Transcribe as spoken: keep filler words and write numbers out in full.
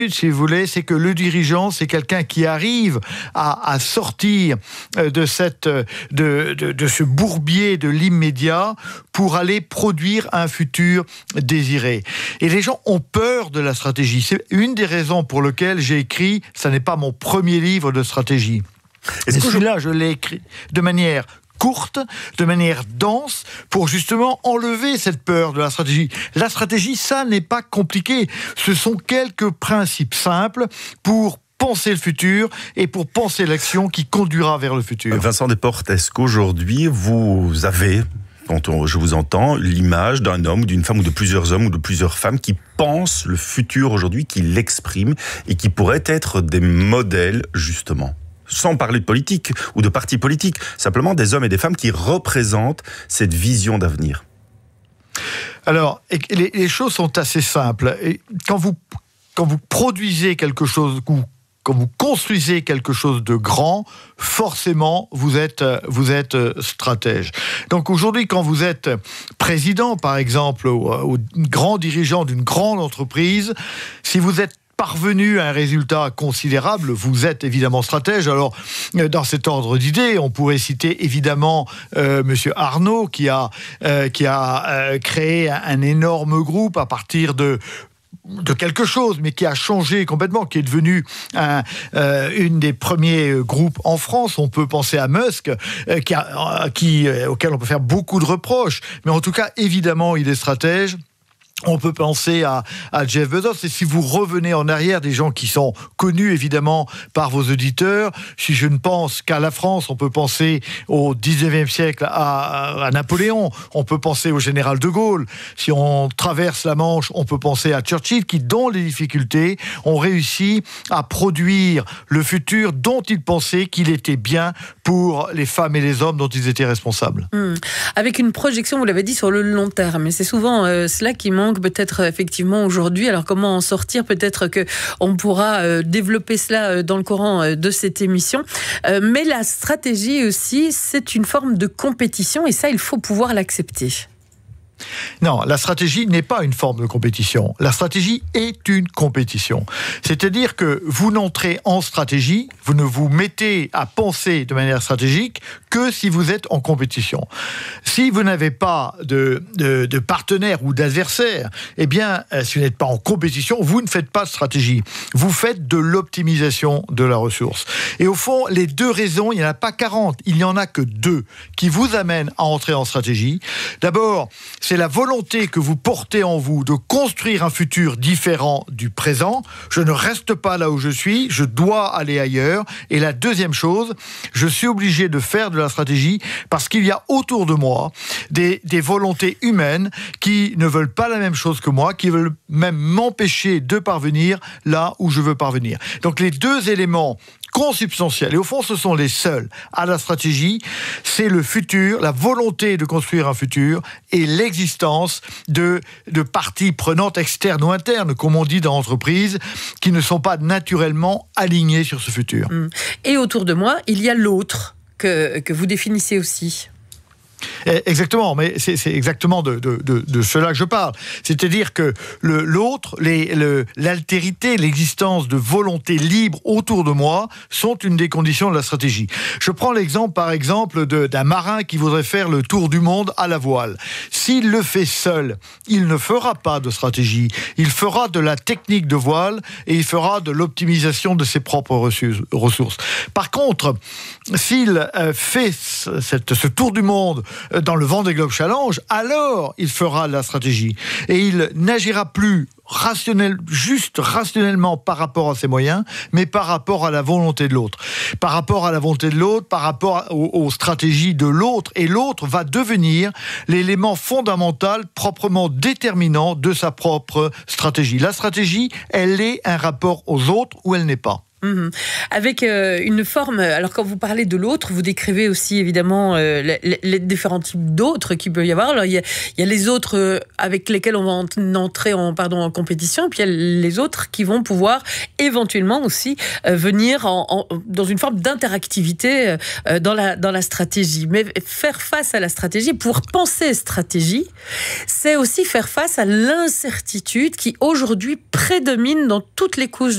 si vous voulez, c'est que le dirigeant, c'est quelqu'un qui arrive à, à sortir de, cette, de, de, de ce bourbier de l'immédiat pour aller produire un futur désiré. Et les gens ont peur de la stratégie. C'est une des raisons pour lesquelles j'ai écrit, ça n'est pas mon premier livre de stratégie. Et celui-là, je l'ai écrit de manière courte, de manière dense, pour justement enlever cette peur de la stratégie. La stratégie, ça n'est pas compliqué. Ce sont quelques principes simples pour penser le futur et pour penser l'action qui conduira vers le futur. Vincent Desportes, est-ce qu'aujourd'hui, vous avez, quand on, je vous entends, l'image d'un homme, d'une femme ou de plusieurs hommes ou de plusieurs femmes qui pensent le futur aujourd'hui, qui l'expriment et qui pourraient être des modèles, justement ? Sans parler de politique ou de partis politiques, simplement des hommes et des femmes qui représentent cette vision d'avenir. Alors, les, les choses sont assez simples. Et quand vous, quand vous produisez quelque chose, quand vous construisez quelque chose de grand, forcément, vous êtes, vous êtes stratège. Donc aujourd'hui, quand vous êtes président, par exemple, ou, ou grand dirigeant d'une grande entreprise, si vous êtes parvenu à un résultat considérable, vous êtes évidemment stratège. Alors, dans cet ordre d'idées, on pourrait citer évidemment euh, Monsieur Arnault, qui a, euh, qui a euh, créé un, un énorme groupe à partir de de quelque chose, mais qui a changé complètement, qui est devenu un, euh, une des premiers groupes en France. On peut penser à Musk, euh, qui a, euh, qui, euh, auquel on peut faire beaucoup de reproches, mais en tout cas, évidemment, il est stratège. On peut penser à, à Jeff Bezos, et si vous revenez en arrière, des gens qui sont connus évidemment par vos auditeurs, si je ne pense qu'à la France, on peut penser au dix-neuvième siècle à, à Napoléon, on peut penser au général de Gaulle, si on traverse la Manche, on peut penser à Churchill, qui dans les difficultés ont réussi à produire le futur dont ils pensaient qu'il était bien pour les femmes et les hommes dont ils étaient responsables. Mmh. Avec une projection, vous l'avez dit, sur le long terme, et c'est souvent euh, cela qui manque peut-être effectivement aujourd'hui. Alors comment en sortir? Peut-être qu'on pourra euh, développer cela dans le courant euh, de cette émission. Euh, mais la stratégie aussi, c'est une forme de compétition et ça, il faut pouvoir l'accepter. Non, la stratégie n'est pas une forme de compétition. La stratégie est une compétition. C'est-à-dire que vous n'entrez en stratégie, vous ne vous mettez à penser de manière stratégique que si vous êtes en compétition. Si vous n'avez pas de, de, de partenaire ou d'adversaire, eh bien, si vous n'êtes pas en compétition, vous ne faites pas de stratégie. Vous faites de l'optimisation de la ressource. Et au fond, les deux raisons, il n'y en a pas quarante, il n'y en a que deux qui vous amènent à entrer en stratégie. D'abord, c'est la volonté que vous portez en vous de construire un futur différent du présent. Je ne reste pas là où je suis, je dois aller ailleurs. Et la deuxième chose, je suis obligé de faire de la stratégie parce qu'il y a autour de moi des, des volontés humaines qui ne veulent pas la même chose que moi, qui veulent même m'empêcher de parvenir là où je veux parvenir. Donc les deux éléments consubstantiels, et au fond ce sont les seuls à la stratégie, c'est le futur, la volonté de construire un futur et l'existence de, de parties prenantes externes ou internes, comme on dit dans l'entreprise, qui ne sont pas naturellement alignées sur ce futur. Et autour de moi, il y a l'autre que, que vous définissez aussi. Exactement, mais c'est, c'est exactement de, de, de, de cela que je parle. C'est-à-dire que le, l'autre, les, le, l'altérité, l'existence de volonté libre autour de moi sont une des conditions de la stratégie. Je prends l'exemple, par exemple, de, d'un marin qui voudrait faire le tour du monde à la voile. S'il le fait seul, il ne fera pas de stratégie. Il fera de la technique de voile et il fera de l'optimisation de ses propres ressources. Par contre, s'il euh, fait cette, ce tour du monde dans le Vendée Globe Challenge, alors il fera de la stratégie. Et il n'agira plus rationnel, juste rationnellement par rapport à ses moyens, mais par rapport à la volonté de l'autre. Par rapport à la volonté de l'autre, par rapport aux, aux stratégies de l'autre. Et l'autre va devenir l'élément fondamental, proprement déterminant de sa propre stratégie. La stratégie, elle est un rapport aux autres ou elle n'est pas. Mmh. Avec euh, une forme, alors quand vous parlez de l'autre, vous décrivez aussi évidemment euh, les, les différents types d'autres qu'il peut y avoir. Alors il y a, il y a les autres euh, avec lesquels on va en, entrer en, pardon, en compétition, puis il y a les autres qui vont pouvoir éventuellement aussi euh, venir en, en, dans une forme d'interactivité euh, dans, la, dans la stratégie. Mais faire face à la stratégie, pour penser stratégie, c'est aussi faire face à l'incertitude qui aujourd'hui prédomine dans toutes les couches